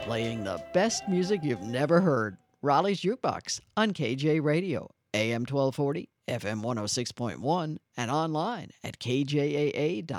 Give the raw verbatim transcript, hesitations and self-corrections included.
playing the best music you've never heard. Raleigh's Jukebox on K J Radio, A M twelve forty, F M one oh six point one, and online at K J A A dot com.